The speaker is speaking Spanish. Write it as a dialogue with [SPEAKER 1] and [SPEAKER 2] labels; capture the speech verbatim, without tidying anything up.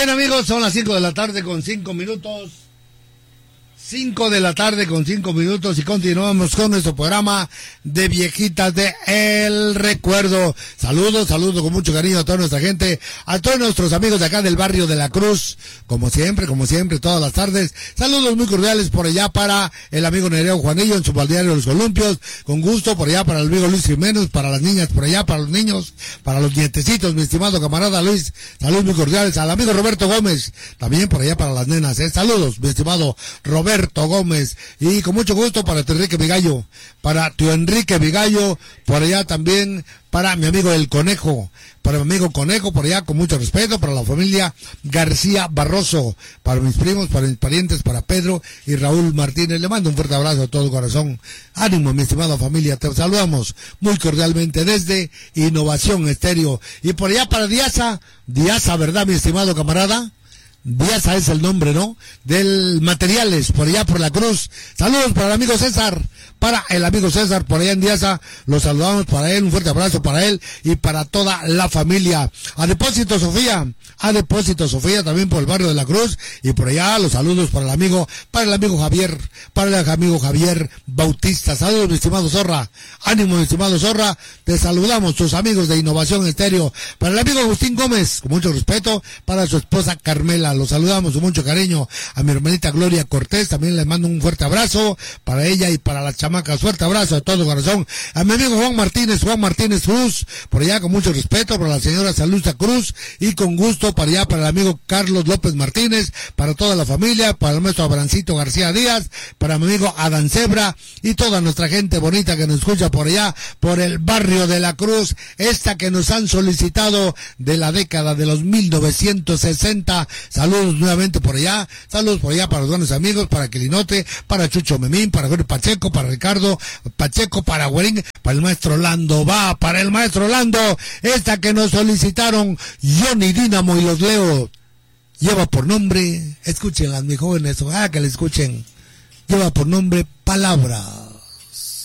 [SPEAKER 1] Bien, amigos, son las cinco de la tarde con cinco minutos. cinco de la tarde con cinco minutos y continuamos con nuestro programa de Viejitas de El Recuerdo. Saludos, saludos con mucho cariño a toda nuestra gente, a todos nuestros amigos de acá del barrio de la Cruz, como siempre, como siempre, todas las tardes. Saludos muy cordiales por allá para el amigo Nereo Juanillo en su balneario Los Columpios, con gusto por allá para el amigo Luis Jiménez, para las niñas por allá, para los niños, para los nietecitos, mi estimado camarada Luis. Saludos muy cordiales al amigo Roberto Gómez, también por allá para las nenas, ¿eh? Saludos, mi estimado Roberto Gómez, y con mucho gusto para tu Enrique Vigallo, para tu Enrique Vigallo, por allá también para mi amigo El Conejo, para mi amigo Conejo, por allá con mucho respeto, para la familia García Barroso, para mis primos, para mis parientes, para Pedro y Raúl Martínez. Le mando un fuerte abrazo a todo corazón. Ánimo, mi estimada familia, te saludamos muy cordialmente desde Innovación Estéreo. Y por allá para Diasa, Diasa, ¿verdad, mi estimado camarada? Diasa es el nombre, ¿no? Del Materiales, por allá por la Cruz. Saludos para el amigo César, para el amigo César, por allá en Diasa. Los saludamos para él, un fuerte abrazo para él y para toda la familia. A Depósito Sofía, a Depósito Sofía también por el barrio de la Cruz. Y por allá los saludos para el amigo, para el amigo Javier, para el amigo Javier Bautista. Saludos, mi estimado Zorra. Ánimo, mi estimado Zorra. Te saludamos, tus amigos de Innovación Estéreo. Para el amigo Agustín Gómez, con mucho respeto, para su esposa Carmela. Los saludamos con mucho cariño. A mi hermanita Gloria Cortés, también les mando un fuerte abrazo para ella y para las chamacas. Fuerte abrazo de todo corazón. A mi amigo Juan Martínez, Juan Martínez Cruz, por allá con mucho respeto, para la señora Salusa Cruz, y con gusto para allá para el amigo Carlos López Martínez, para toda la familia, para el maestro Abrancito García Díaz, para mi amigo Adán Zebra y toda nuestra gente bonita que nos escucha por allá, por el barrio de la Cruz, esta que nos han solicitado de la década de los mil novecientos sesenta. Saludos nuevamente por allá, saludos por allá para los buenos amigos, para Quilinote, para Chucho Memín, para Jorge Pacheco, para Ricardo Pacheco, para Güerín, para el maestro Lando, va, para el maestro Lando, esta que nos solicitaron Johnny Dínamo y los Leo, lleva por nombre, escúchenlas mis jóvenes, ojalá que la escuchen, lleva por nombre Palabra.